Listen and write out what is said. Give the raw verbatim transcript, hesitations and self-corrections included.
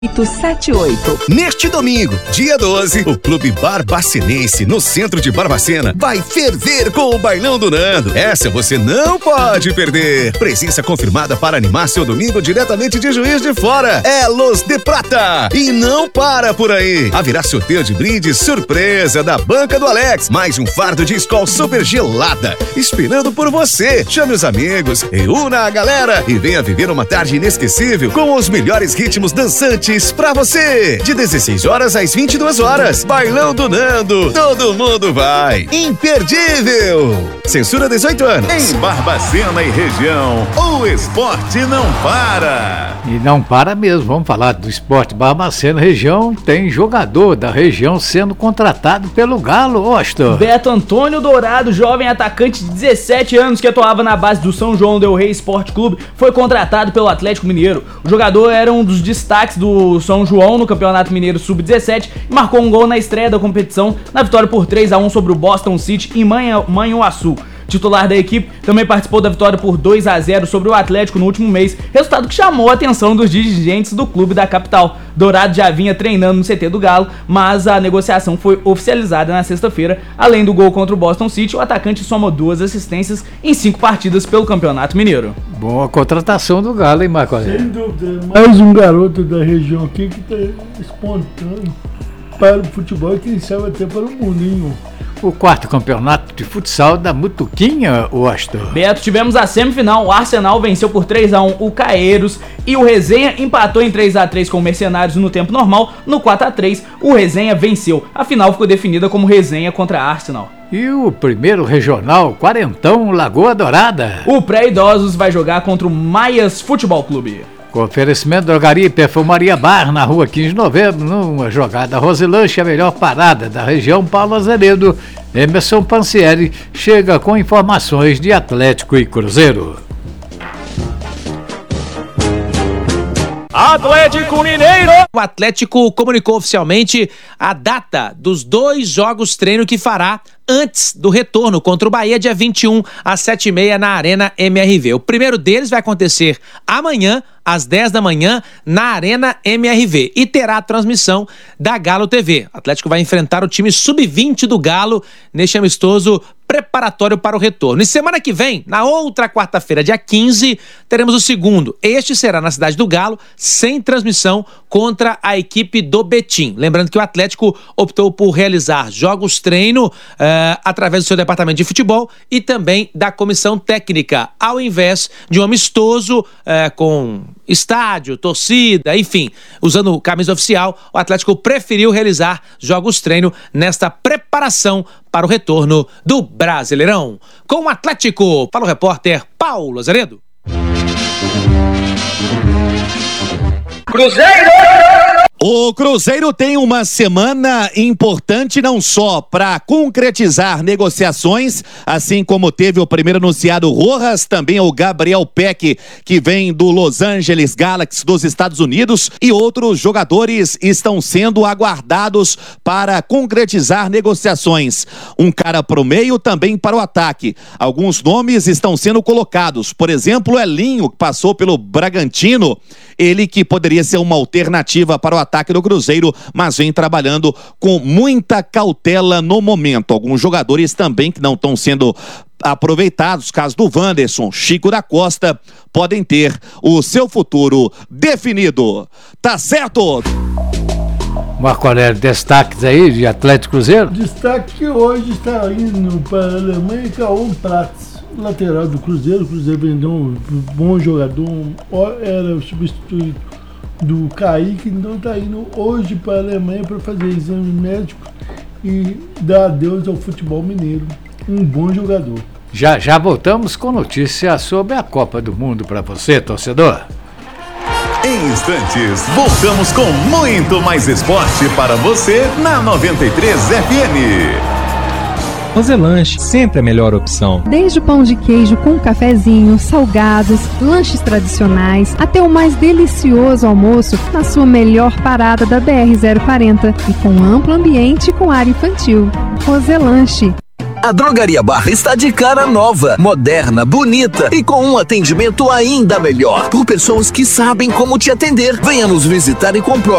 oito sete oito. Neste domingo, dia doze, o Clube Barbacenense, no centro de Barbacena, vai ferver com o Bailão do Nando. Essa você não pode perder. Presença confirmada para animar seu domingo diretamente de Juiz de Fora. É Los de Prata. E não para por aí. Haverá sorteio de brinde surpresa da Banca do Alex. Mais um fardo de Skol super gelada, esperando por você. Chame os amigos, reúna a galera e venha viver uma tarde inesquecível com os melhores ritmos dançantes pra você. De dezesseis horas às vinte e duas horas. Bailão do Nando. Todo mundo vai. Imperdível. Censura dezoito anos. Em Barbacena e região, o esporte não para. E não para mesmo. Vamos falar do esporte. Barbacena região tem jogador da região sendo contratado pelo Galo, Osto. Beto Antônio Dourado, jovem atacante de dezessete anos que atuava na base do São João del Rei Esporte Clube, foi contratado pelo Atlético Mineiro. O jogador era um dos destaques do São João no Campeonato Mineiro sub dezessete e marcou um gol na estreia da competição na vitória por três a um sobre o Boston City em Manha, Manhuaçu. Titular da equipe, também participou da vitória por dois a zero sobre o Atlético no último mês, resultado que chamou a atenção dos dirigentes do clube da capital. Dourado já vinha treinando no C T do Galo, mas a negociação foi oficializada na sexta-feira. Além do gol contra o Boston City, o atacante soma duas assistências em cinco partidas pelo Campeonato Mineiro. Boa contratação do Galo, hein, Marco Aurélio? Sem dúvida, mais um garoto da região aqui que está espontâneo para o futebol e quem sabe até para o mundinho. O quarto campeonato de futsal da Mutuquinha, Osto. Beto, tivemos a semifinal, o Arsenal venceu por três a um o Caeiros e o Resenha empatou em três a três com o Mercenários no tempo normal. No quatro a três, o Resenha venceu. A final ficou definida como Resenha contra Arsenal. E o primeiro regional, Quarentão, Lagoa Dourada. O Pré-Idosos vai jogar contra o Maias Futebol Clube. Com oferecimento Drogaria e Perfumaria Bar, na rua quinze de novembro, numa jogada Roselanche, a melhor parada da região, Paulo Azevedo. Emerson Pancieri chega com informações de Atlético e Cruzeiro. Atlético Mineiro! O Atlético comunicou oficialmente a data dos dois jogos treino que fará antes do retorno contra o Bahia, dia vinte e um, às sete e meia, na Arena M R V. O primeiro deles vai acontecer amanhã, às dez da manhã, na Arena M R V. E terá a transmissão da Galo T V. O Atlético vai enfrentar o time sub vinte do Galo neste amistoso preparatório para o retorno. E semana que vem, na outra quarta-feira, dia quinze, teremos o segundo. Este será na Cidade do Galo, sem transmissão, contra a equipe do Betim. Lembrando que o Atlético optou por realizar jogos-treino uh, através do seu departamento de futebol e também da comissão técnica, ao invés de um amistoso uh, com estádio, torcida, enfim, usando camisa oficial. O Atlético preferiu realizar jogos-treino nesta preparação para o retorno do Brasileirão. Com o Atlético, para o repórter Paulo Azevedo. Cruzeiro! O Cruzeiro tem uma semana importante não só para concretizar negociações, assim como teve o primeiro anunciado Rojas, também o Gabriel Peck, que vem do Los Angeles Galaxy dos Estados Unidos, e outros jogadores estão sendo aguardados para concretizar negociações. Um cara para o meio, também para o ataque. Alguns nomes estão sendo colocados, por exemplo, Elinho, que passou pelo Bragantino, ele que poderia ser uma alternativa para o ataque ataque do Cruzeiro, mas vem trabalhando com muita cautela no momento. Alguns jogadores também que não estão sendo aproveitados, caso do Wanderson, Chico da Costa, podem ter o seu futuro definido. Tá certo? Marco Aurélio, destaques aí de Atlético Cruzeiro? Destaque que hoje está indo para a Alemanha, Cauã Prats, lateral do Cruzeiro. O Cruzeiro vendeu um bom jogador, era o substituto do Kaique, então está indo hoje para a Alemanha para fazer exame médico e dar adeus ao futebol mineiro. Um bom jogador. Já já voltamos com notícias sobre a Copa do Mundo para você, torcedor. Em instantes, voltamos com muito mais esporte para você na noventa e três F M. Roselanche, sempre a melhor opção. Desde o pão de queijo com cafezinho, salgados, lanches tradicionais, até o mais delicioso almoço na sua melhor parada da B R zero quarenta e com amplo ambiente com área infantil. Roselanche. A Drogaria Bar está de cara nova, moderna, bonita e com um atendimento ainda melhor, por pessoas que sabem como te atender. Venha nos visitar e comprove